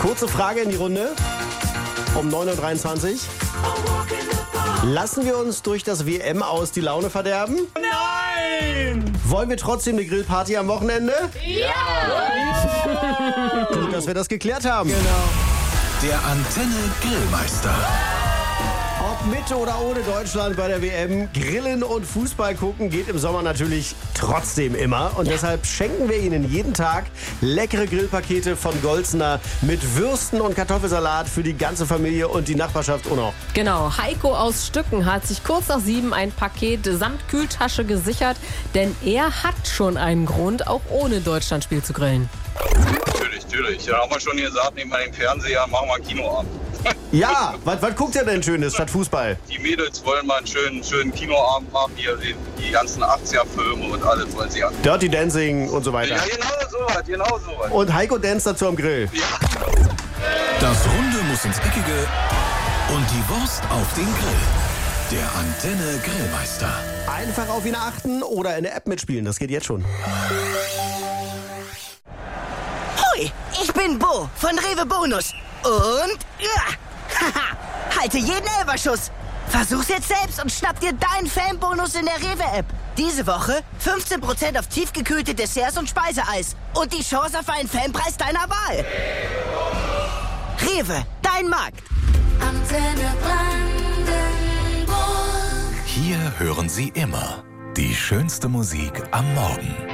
Kurze Frage in die Runde. Um 9.23 Uhr. Lassen wir uns durch das WM aus die Laune verderben? Nein! Wollen wir trotzdem eine Grillparty am Wochenende? Ja! Gut, dass wir das geklärt haben. Genau. Der Antenne Grillmeister. Ob mit oder ohne Deutschland bei der WM, Grillen und Fußball gucken geht im Sommer natürlich trotzdem immer. Und deshalb schenken wir Ihnen jeden Tag leckere Grillpakete von Golzner mit Würsten und Kartoffelsalat für die ganze Familie und die Nachbarschaft auch noch. Genau, Heiko aus Stücken hat sich kurz nach 7 ein Paket samt Kühltasche gesichert, denn er hat schon einen Grund, auch ohne Deutschlandspiel zu grillen. Natürlich. Ja, haben wir schon gesagt, nehmen wir den Fernseher, machen wir einen Kinoabend. Ja, was guckt ihr denn Schönes statt Fußball? Die Mädels wollen mal einen schönen Kinoabend machen, hier die ganzen 80er-Filme und alles wollen sie an. Dirty Dancing und so weiter. Ja, genau so was. Und Heiko tanzt dazu am Grill. Ja. Das Runde muss ins Eckige und die Wurst auf den Grill. Der Antenne Grillmeister. Einfach auf ihn achten oder in der App mitspielen, das geht jetzt schon. Hoi, ich bin Bo von Rewe Bonus. Und halte jeden Elferschuss. Versuch's jetzt selbst und schnapp dir deinen Fanbonus in der Rewe-App. Diese Woche 15% auf tiefgekühlte Desserts und Speiseeis. Und die Chance auf einen Fanpreis deiner Wahl. Rewe, dein Markt. Antenne Brandenburg. Hier hören Sie immer die schönste Musik am Morgen.